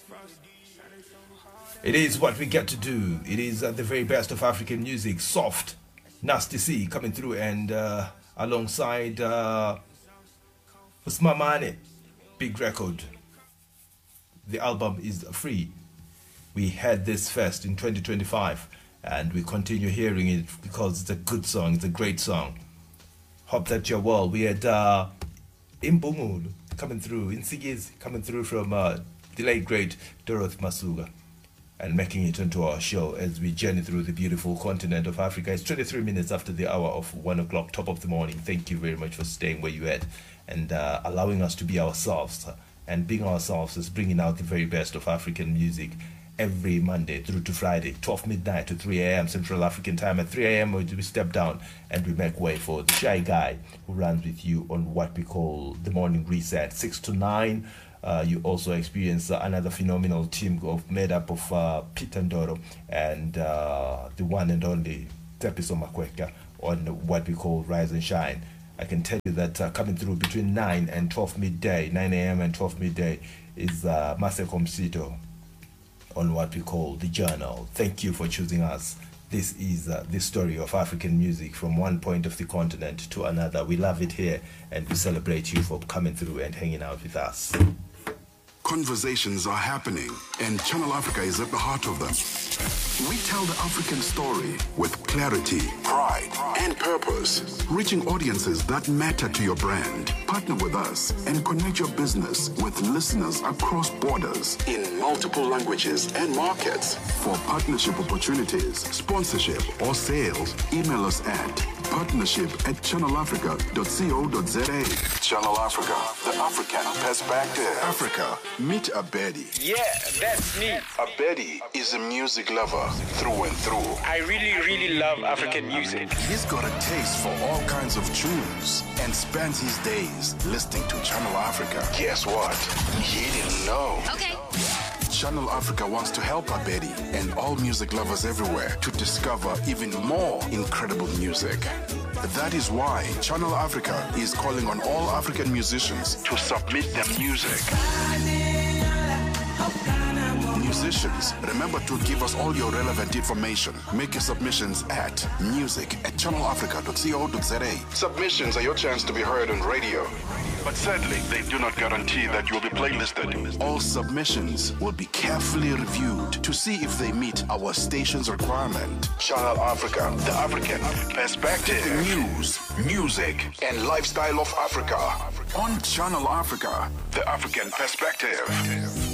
It is what we get to do. It is the very best of African music. Soft, Nasty C coming through, and alongside Usmamane, big record. The album is free. We had this first in 2025, and we continue hearing it because it's a good song. It's a great song. Hope that you're well. We had Imbumulu coming through, Insigiz coming through from the late great Dorothy Masuga, and making it onto our show as we journey through the beautiful continent of Africa. It's 23 minutes after the hour of 1 o'clock, top of the morning. Thank you very much for staying where you at and allowing us to be ourselves. And being ourselves is bringing out the very best of African music every Monday through to Friday, 12 midnight to 3 a.m. Central African time. At 3 a.m. we step down and we make way for the shy guy who runs with you on what we call the morning reset, 6 to 9. You also experience another phenomenal team made up of Peter Ndoro and the one and only Tepiso Makweka on what we call Rise and Shine. I can tell you that coming through between 9 and 12 midday, 9 a.m. and 12 midday, is Maseko Msito on what we call The Journal. Thank you for choosing us. This is the story of African music from one point of the continent to another. We love it here, and we celebrate you for coming through and hanging out with us. Conversations are happening, and Channel Africa is at the heart of them. We tell the African story with clarity, pride, and purpose, reaching audiences that matter to your brand. Partner with us and connect your business with listeners across borders in multiple languages and markets. For partnership opportunities, sponsorship, or sales, email us at partnership@channelafrica.co.za. Channel Africa, the African perspective. Africa, meet Abedi. Yeah, that's me. Abedi is a music lover through and through. I really love African music. He's got a taste for all kinds of tunes and spends his days listening to Channel Africa. Guess what? He didn't know. Okay. Channel Africa wants to help Abedi and all music lovers everywhere to discover even more incredible music. That is why Channel Africa is calling on all African musicians to submit their music. Musicians, remember to give us all your relevant information. Make your submissions at music@channelafrica.co.za. Submissions are your chance to be heard on radio. But sadly, they do not guarantee that you'll be playlisted. All submissions will be carefully reviewed to see if they meet our station's requirement. Channel Africa, the African perspective. The news, music, and lifestyle of Africa. On Channel Africa, the African perspective.